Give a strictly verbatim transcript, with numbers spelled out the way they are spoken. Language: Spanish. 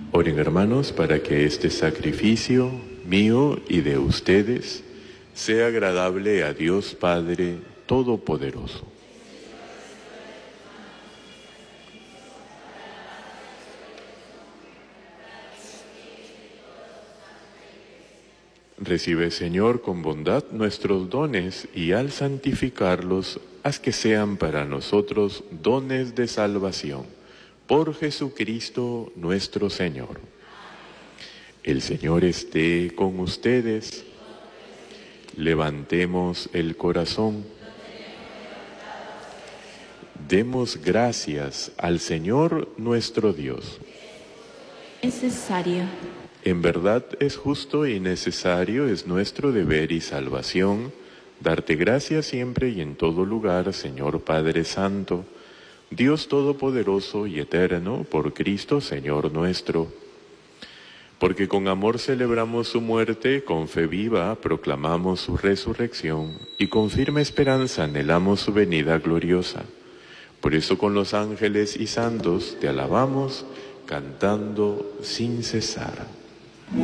Oren, hermanos, para que este sacrificio mío y de ustedes sea agradable a Dios Padre Todopoderoso. Recibe, Señor, con bondad nuestros dones y al santificarlos, haz que sean para nosotros dones de salvación. Por Jesucristo nuestro Señor. El Señor esté con ustedes. Levantemos el corazón. Demos gracias al Señor nuestro Dios. Necesario. En verdad es justo y necesario, es nuestro deber y salvación, darte gracias siempre y en todo lugar, Señor Padre Santo, Dios Todopoderoso y Eterno, por Cristo Señor nuestro. Porque con amor celebramos su muerte, con fe viva proclamamos su resurrección y con firme esperanza anhelamos su venida gloriosa. Por eso con los ángeles y santos te alabamos, cantando sin cesar.